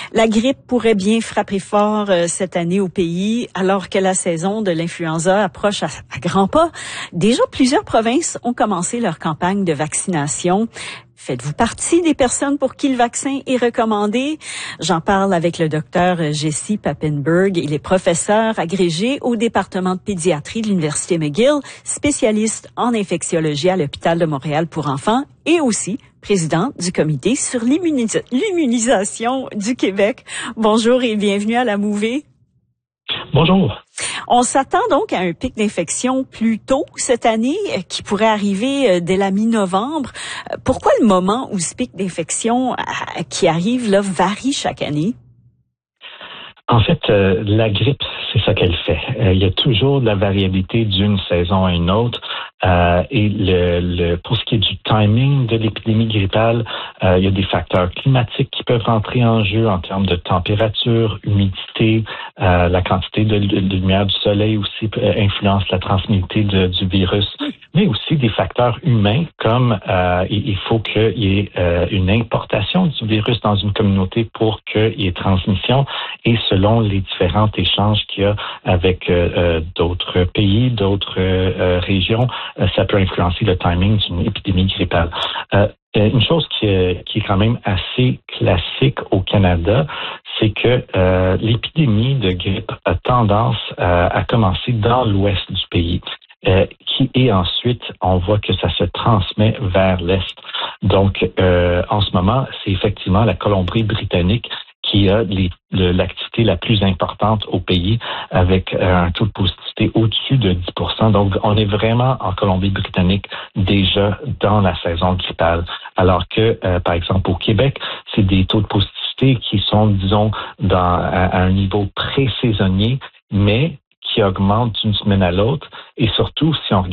La grippe pourrait bien frapper fort cette année au pays, alors que la saison de l'influenza approche à grands pas. Déjà, plusieurs provinces ont commencé leur campagne de vaccination. Faites-vous partie des personnes pour qui le vaccin est recommandé? J'en parle avec le docteur Jesse Papenburg. Il est professeur agrégé au département de pédiatrie de l'Université McGill, spécialiste en infectiologie à l'Hôpital de Montréal pour enfants et aussi président du comité sur l'immunisation du Québec. Bonjour et bienvenue à la Mouvée. Bonjour. On s'attend donc à un pic d'infection plus tôt cette année qui pourrait arriver dès la mi-novembre. Pourquoi le moment où ce pic d'infection qui arrive là varie chaque année? En fait, la grippe, c'est ça qu'elle fait. Il y a toujours de la variabilité d'une saison à une autre. Et pour ce qui est du timing de l'épidémie grippale, il y a des facteurs climatiques qui peuvent rentrer en jeu en termes de température, humidité, la quantité de lumière du soleil aussi influence la transmissibilité du virus, mais aussi des facteurs humains comme il faut qu'il y ait une importation du virus dans une communauté pour qu'il y ait transmission et selon les différents échanges qu'il y a avec d'autres pays, d'autres régions, ça peut influencer le timing d'une épidémie grippale. Une chose qui est quand même assez classique au Canada, c'est que l'épidémie de grippe a tendance à commencer dans l'ouest du pays. Et ensuite, on voit que ça se transmet vers l'est. Donc, en ce moment, c'est effectivement la Colombie-Britannique qui a l'activité la plus importante au pays avec un taux de positivité au-dessus de 10%. Donc, on est vraiment en Colombie-Britannique déjà dans la saison grippale. Alors que, par exemple, au Québec, c'est des taux de positivité qui sont, disons, à un niveau pré-saisonnier, mais qui augmentent d'une semaine à l'autre. Et surtout, si on regarde